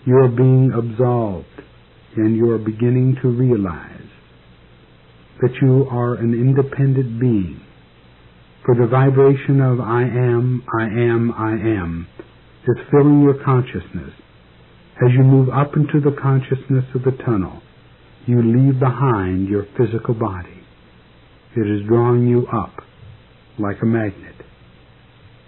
You are being absolved, and you are beginning to realize that you are an independent being. For the vibration of I am, I am, I am is filling your consciousness. As you move up into the consciousness of the tunnel, you leave behind your physical body. It is drawing you up like a magnet.